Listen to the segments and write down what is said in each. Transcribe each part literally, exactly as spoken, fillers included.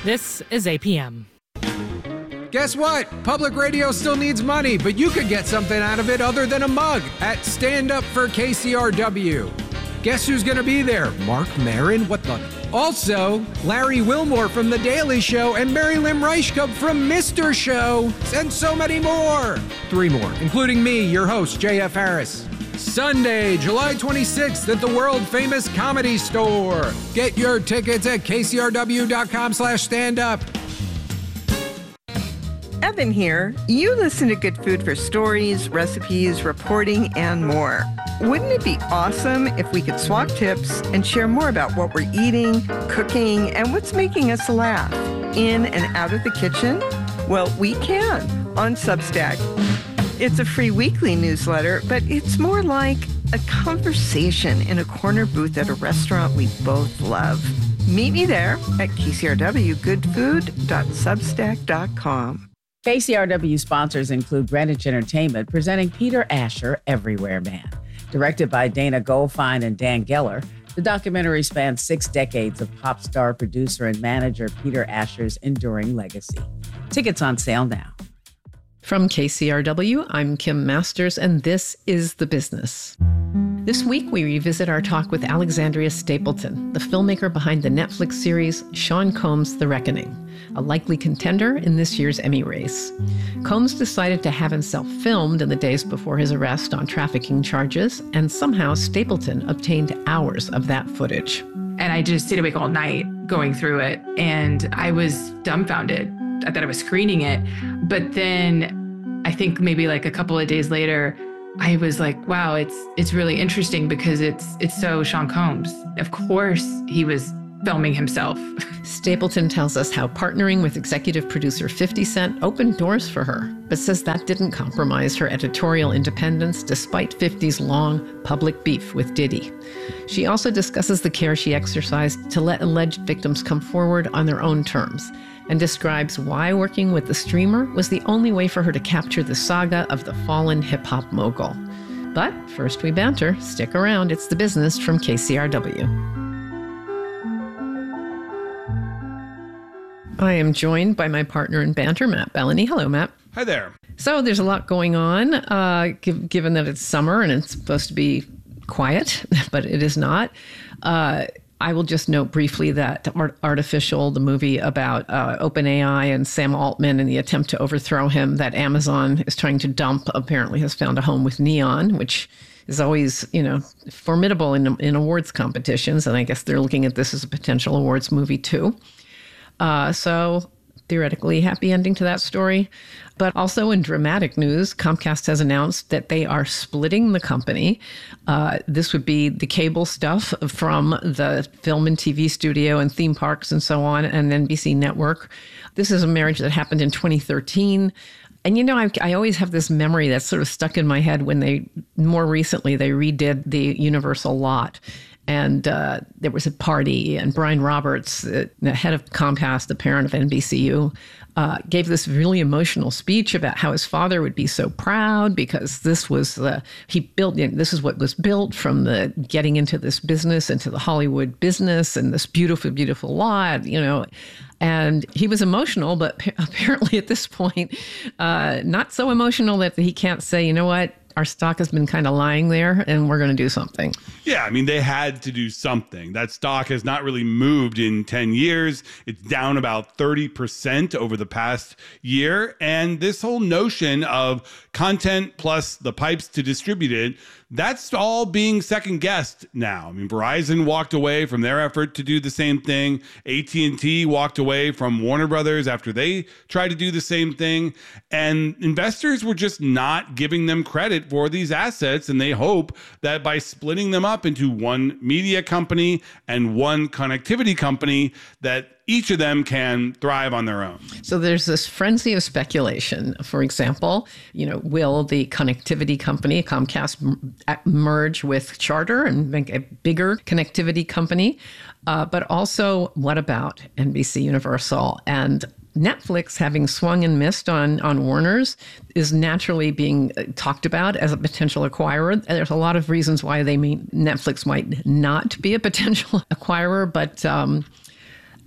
This is A P M. Guess what? Public radio still needs money, but you could get something out of it other than a mug at Stand Up for K C R W. Guess who's going to be there? Mark Maron? What the? Also, Larry Wilmore from The Daily Show and Mary Lynn Reichkup from Mister Show, and so many more. Three more, including me, your host, J F Harris. Sunday, July twenty-sixth at the world-famous Comedy Store. Get your tickets at kcrw.com slash stand up. Evan here. You listen to Good Food for stories, recipes, reporting, and more. Wouldn't it be awesome if we could swap tips and share more about what we're eating, cooking, and what's making us laugh in and out of the kitchen? Well, we can on Substack. It's a free weekly newsletter, but it's more like a conversation in a corner booth at a restaurant we both love. Meet me there at k c r w good food dot substack dot com. K C R W sponsors include Greenwich Entertainment, presenting Peter Asher, Everywhere Man. Directed by Dana Goldfein and Dan Geller, the documentary spans six decades of pop star, producer, and manager Peter Asher's enduring legacy. Tickets on sale now. From K C R W, I'm Kim Masters, and this is The Business. This week, we revisit our talk with Alexandria Stapleton, the filmmaker behind the Netflix series Sean Combs' The Reckoning, a likely contender in this year's Emmy race. Combs decided to have himself filmed in the days before his arrest on trafficking charges, and somehow Stapleton obtained hours of that footage. And I just stayed awake all night going through it, and I was dumbfounded. I thought I was screening it. But then I think maybe like a couple of days later, I was like, wow, it's it's really interesting because it's it's so Sean Combs. Of course, he was filming himself. Stapleton tells us how partnering with executive producer fifty Cent opened doors for her, but says that didn't compromise her editorial independence despite fifty's long public beef with Diddy. She also discusses the care she exercised to let alleged victims come forward on their own terms, and describes why working with the streamer was the only way for her to capture the saga of the fallen hip-hop mogul. But first we banter. Stick around. It's The Business from K C R W. I am joined by my partner in banter, Matt Bellany. Hello, Matt. Hi there. So there's a lot going on, uh, give, given that it's summer and it's supposed to be quiet, but it is not. Uh, I will just note briefly that Art- Artificial, the movie about uh, OpenAI and Sam Altman and the attempt to overthrow him that Amazon is trying to dump, apparently has found a home with Neon, which is always, you know, formidable in, in awards competitions. And I guess they're looking at this as a potential awards movie too. Uh, so theoretically, happy ending to that story. But also in dramatic news, Comcast has announced that they are splitting the company. Uh, this would be the cable stuff from the film and T V studio and theme parks and so on, and N B C Network. This is a marriage that happened in twenty thirteen. And, you know, I, I always have this memory that's sort of stuck in my head when they, more recently, they redid the Universal lot. And uh, there was a party, and Brian Roberts, the head of Comcast, the parent of N B C U, uh, gave this really emotional speech about how his father would be so proud because this was the, he built, you know, this is what was built from the getting into this business, into the Hollywood business, and this beautiful, beautiful lot, you know. And he was emotional, but apparently at this point, uh, not so emotional that he can't say, you know what, our stock has been kind of lying there and we're going to do something. Yeah, I mean, they had to do something. That stock has not really moved in ten years. It's down about thirty percent over the past year. And this whole notion of content plus the pipes to distribute it, that's all being second guessed now. I mean, Verizon walked away from their effort to do the same thing. A T and T walked away from Warner Brothers after they tried to do the same thing. And investors were just not giving them credit for these assets. And they hope that by splitting them up into one media company and one connectivity company, that each of them can thrive on their own. So there's this frenzy of speculation. For example, you know, will the connectivity company, Comcast, m- merge with Charter and make a bigger connectivity company? Uh, but also, what about N B C Universal? And Netflix, having swung and missed on, on Warner's, is naturally being talked about as a potential acquirer. There's a lot of reasons why they mean Netflix might not be a potential acquirer, but um,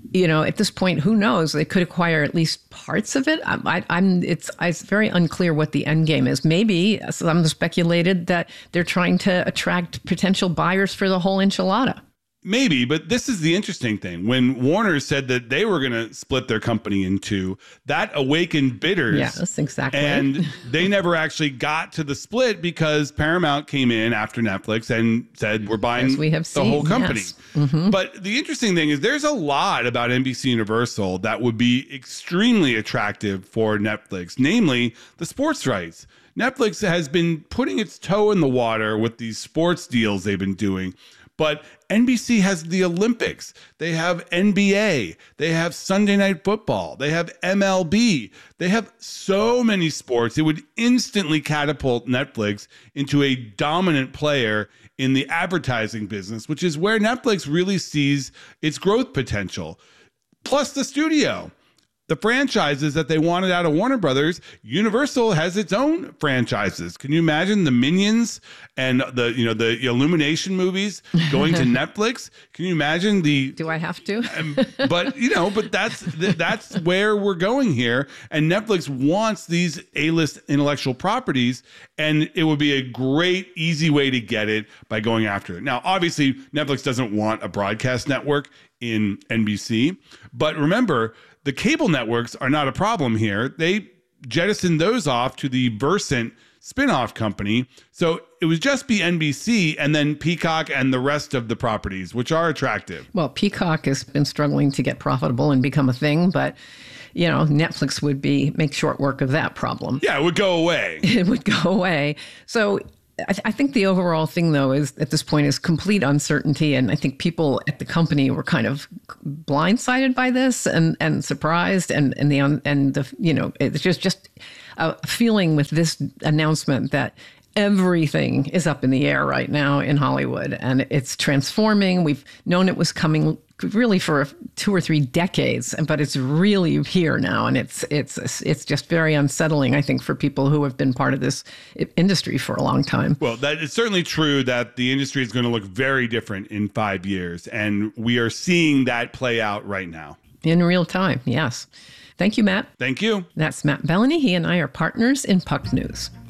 you know, at this point, who knows? They could acquire at least parts of it. I, I, I'm. It's. It's very unclear what the end game is. Maybe some speculated that they're trying to attract potential buyers for the whole enchilada. Maybe, but this is the interesting thing. When Warner said that they were going to split their company in two, that awakened bidders. Yes, exactly. And they never actually got to the split because Paramount came in after Netflix and said, we're buying As we have the seen, whole company. yes. Mm-hmm. But the interesting thing is there's a lot about N B C Universal that would be extremely attractive for Netflix, namely the sports rights. Netflix has been putting its toe in the water with these sports deals they've been doing. But N B C has the Olympics, they have N B A, they have Sunday Night Football, they have M L B, they have so many sports. It would instantly catapult Netflix into a dominant player in the advertising business, which is where Netflix really sees its growth potential. Plus the studio. The franchises that they wanted out of Warner Brothers, Universal has its own franchises. Can you imagine the Minions and the, you know, the Illumination movies going to Netflix? Can you imagine the? Do I have to? um, but you know, but that's that's where we're going here. And Netflix wants these A-list intellectual properties, and it would be a great, easy way to get it by going after it. Now, obviously, Netflix doesn't want a broadcast network in N B C, but remember, the cable networks are not a problem here. They jettisoned those off to the Versant spinoff company. So it would just be N B C and then Peacock and the rest of the properties, which are attractive. Well, Peacock has been struggling to get profitable and become a thing, but you know, Netflix would be make short work of that problem. Yeah, it would go away. It would go away. So I, th- I think the overall thing, though, is at this point is complete uncertainty. And I think people at the company were kind of blindsided by this and, and surprised. And, and the, and the, you know, it's just, just a feeling with this announcement that everything is up in the air right now in Hollywood and it's transforming. We've known it was coming really for two or three decades, but it's really here now. And it's it's it's just very unsettling, I think, for people who have been part of this industry for a long time. Well, that is certainly true that the industry is going to look very different in five years. And we are seeing that play out right now. In real time, yes. Thank you, Matt. Thank you. That's Matt Bellany. He and I are partners in Puck News.